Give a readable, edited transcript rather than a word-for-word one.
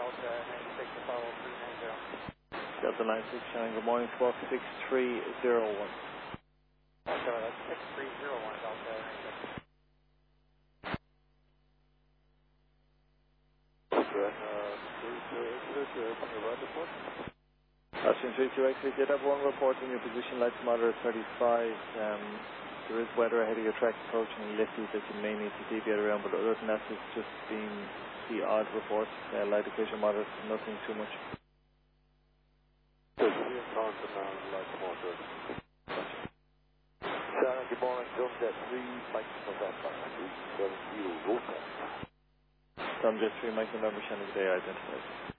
Delta 96 to follow 390. Delta 96, Shannon, good morning, squawk 6301. Delta, that's 6301, Delta 96. Austin 32X, we did have one report in your position, lights moderate 35. There is weather ahead of your track approaching Liffey that you may need to deviate around, but other than that, it's just been the odd report. Light occasion moderate, nothing too much. Good morning, Tomjet 3, Mike November, 370 Rotor. Tomjet 3, Mike November, Shannon, today identified.